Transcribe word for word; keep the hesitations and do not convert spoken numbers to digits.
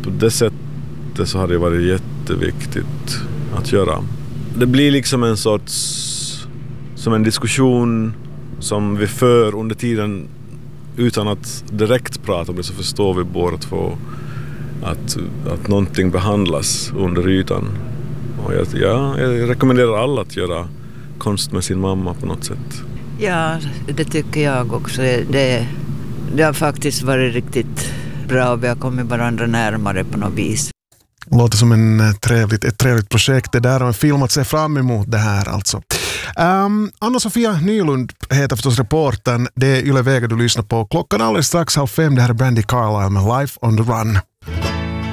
på det sättet så har det varit jätteviktigt att göra. Det blir liksom en sorts, som en diskussion som vi för under tiden utan att direkt prata om det, så förstår vi båda två att, att någonting behandlas under ytan. Och jag, ja, jag rekommenderar alla att göra konst med sin mamma på något sätt. Ja, det tycker jag också. Det, det har faktiskt varit riktigt bra och vi har kommit varandra närmare på något vis. Låter som en trevligt, ett trevligt projekt det där och en film att se fram emot det här alltså. Um, Anna-Sofia Nylund heter förstås reportern. Det är Yle Vega du lyssnar på. Klockan alldeles strax halv fem. Det här är Brandy Carlisle med Life on the Run.